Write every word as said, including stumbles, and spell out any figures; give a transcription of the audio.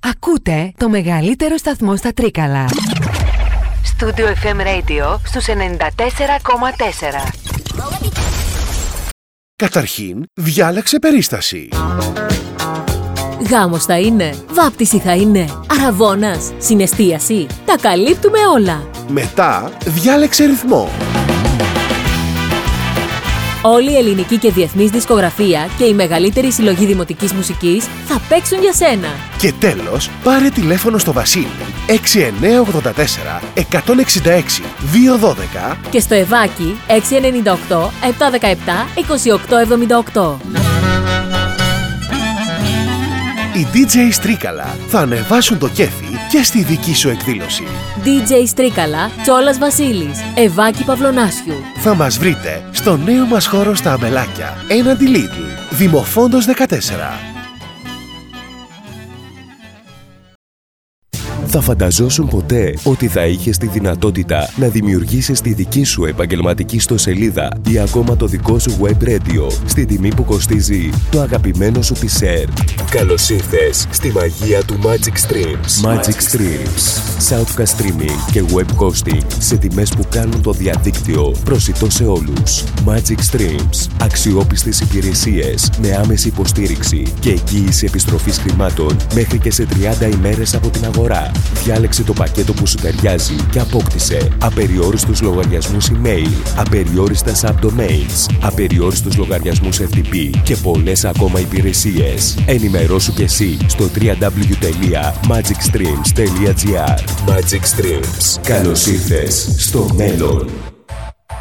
Ακούτε το μεγαλύτερο σταθμό στα Τρίκαλα. Studio εφ εμ Radio στους ενενήντα τέσσερα κόμμα τέσσερα. Καταρχήν, διάλεξε περίσταση. Γάμος θα είναι, βάπτιση θα είναι, αραβώνας, συναισθίαση. Τα καλύπτουμε όλα. Μετά, διάλεξε ρυθμό. Όλη η ελληνική και διεθνής δισκογραφία και η μεγαλύτερη συλλογή δημοτικής μουσικής θα παίξουν για σένα. Και τέλος, πάρε τηλέφωνο στο Βασίλη έξι εννιά οκτώ τέσσερα εκατόν εξήντα έξι διακόσια δώδεκα και στο Ευάκι έξι εννιά οκτώ επτακόσια δεκαεπτά είκοσι οκτώ εβδομήντα οκτώ. Οι ντι τζέι Τρίκαλα θα ανεβάσουν το κέφι και στη δική σου εκδήλωση. ντι τζέι Τρίκαλα, Τσόλας Βασίλης, Ευάκι Παυλονάσιου. Θα μας βρείτε στο νέο μας χώρο στα Αμελάκια, έναντι Lidl, Δημοφόντος δεκατέσσερα. Θα φανταζόσουν ποτέ ότι θα είχες τη δυνατότητα να δημιουργήσεις τη δική σου επαγγελματική ιστοσελίδα ή ακόμα το δικό σου web radio στη τιμή που κοστίζει το αγαπημένο σου πισέρ? Καλώς ήρθες στη μαγεία του Magic Streams. Magic Streams. Soundcast streaming και web hosting σε τιμές που κάνουν το διαδίκτυο προσιτό σε όλους. Magic Streams. Αξιόπιστες υπηρεσίες με άμεση υποστήριξη και εγγύηση επιστροφής χρημάτων μέχρι και σε τριάντα ημέρες από την αγορά. Διάλεξε το πακέτο που σου ταιριάζει και απόκτησε απεριόριστους λογαριασμούς email, απεριόριστα subdomains, απεριόριστους λογαριασμούς εφ τι πι και πολλές ακόμα υπηρεσίες. Ενημερώσου και εσύ στο double-u double-u double-u τελεία magic streams τελεία gr. Magic Streams. Καλώς ήρθες στο μέλλον.